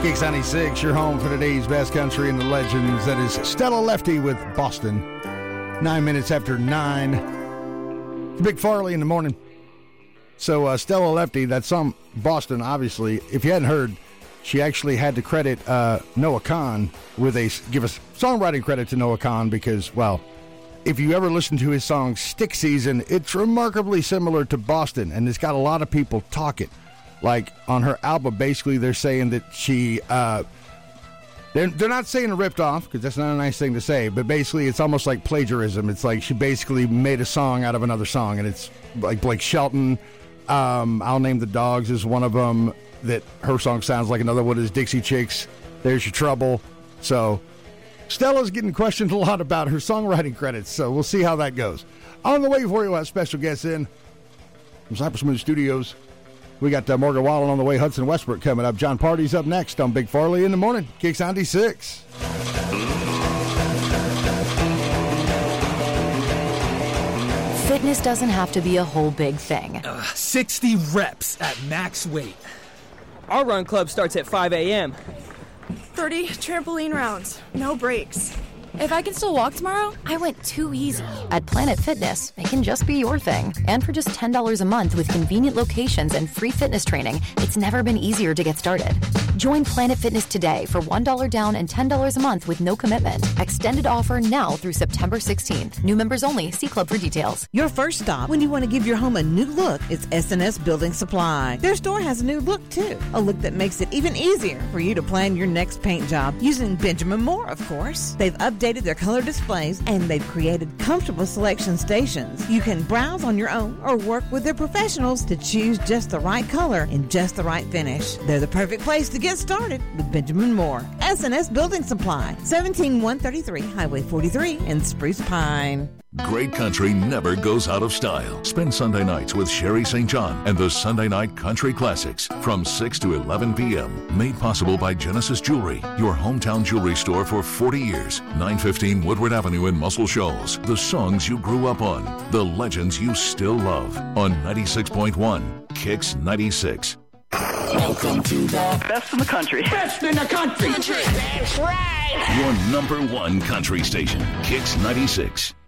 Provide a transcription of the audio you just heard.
Kicks 96, your home for today's best country and the legends. That is Stella Lefty with Boston. 9 minutes after 9. Big Farley in the morning. So Stella Lefty, that song Boston, obviously, if you hadn't heard, she actually had to credit Noah Kahan with give a songwriting credit to Noah Kahan because, well, if you ever listen to his song Stick Season, it's remarkably similar to Boston, and it's got a lot of people talking. Like, on her album, basically, they're saying that she, they're not saying it ripped off, because that's not a nice thing to say, but basically, it's almost like plagiarism. It's like she basically made a song out of another song, and it's like Blake Shelton, I'll Name the Dogs is one of them, that her song sounds like. Another one is Dixie Chicks, There's Your Trouble. So, Stella's getting questioned a lot about her songwriting credits, so we'll see how that goes. On the way for you, we'll have special guests in from Cypress Smooth Studios. We got Morgan Wallen on the way, Hudson Westbrook coming up. John Party's up next on Big Farley in the morning. Kicks 96. Fitness doesn't have to be a whole big thing. 60 reps at max weight. Our run club starts at 5 a.m. 30 trampoline rounds, no breaks. If I can still walk tomorrow? I went too easy. At Planet Fitness, it can just be your thing. And for just $10 a month with convenient locations and free fitness training, it's never been easier to get started. Join Planet Fitness today for $1 down and $10 a month with no commitment. Extended offer now through September 16th. New members only. See club for details. Your first stop when you want to give your home a new look is S&S Building Supply. Their store has a new look, too. A look that makes it even easier for you to plan your next paint job using Benjamin Moore, of course. They've updated their color displays, and they've created comfortable selection stations. You can browse on your own or work with their professionals to choose just the right color and just the right finish. They're the perfect place to get started with Benjamin Moore. S&S Building Supply, 17133 Highway 43 in Spruce Pine. Great country never goes out of style. Spend Sunday nights with Sherry St. John and the Sunday Night Country Classics from 6 to 11 p.m. Made possible by Genesis Jewelry, your hometown jewelry store for 40 years. 915 Woodward Avenue in Muscle Shoals. The songs you grew up on. The legends you still love. On 96.1 Kicks 96. Welcome to the best in the country. Best in the country. That's right. Your number one country station. Kicks 96.